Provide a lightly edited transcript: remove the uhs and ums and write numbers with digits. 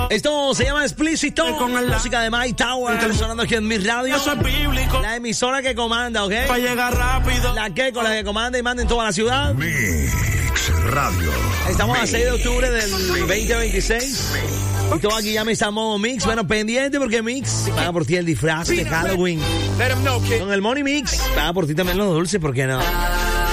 Esto se llama Explícito. Música de Mike Tower sonando aquí en mi radio. La emisora que comanda, ¿ok? Para llegar rápido. La que con la que comanda y manda en toda la ciudad. Mix Radio. Estamos a 6 de octubre del 2026. Y todo aquí ya me estamos Mix. Bueno, pendiente porque Mix paga por ti el disfraz de Halloween. Con el Money Mix paga por ti también los dulces, ¿por qué no?